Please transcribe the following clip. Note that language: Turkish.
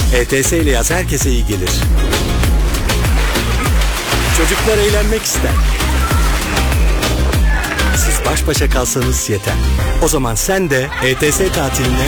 ETS ile yaz herkese iyi gelir. Çocuklar eğlenmek ister. Siz baş başa kalsanız yeter. O zaman sen de ETS tatiline